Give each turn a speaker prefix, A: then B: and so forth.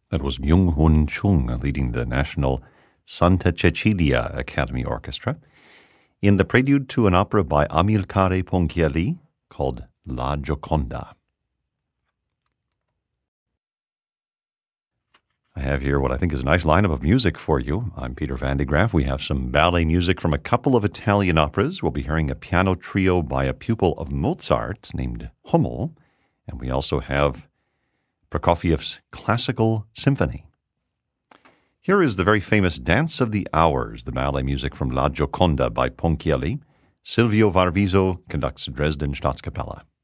A: That was Myung-Hoon Chung leading the National Santa Cecilia Academy Orchestra in the prelude to an opera by Amilcare Ponchielli called La Gioconda. I have here what I think is a nice lineup of music for you. I'm Peter Van de Graaff. We have some ballet music from a couple of Italian operas. We'll be hearing a piano trio by a pupil of Mozart named Hummel, and we also have Prokofiev's Classical Symphony. Here is the very famous Dance of the Hours, the ballet music from La Gioconda by Ponchielli. Silvio Varviso conducts Dresden Staatskapelle.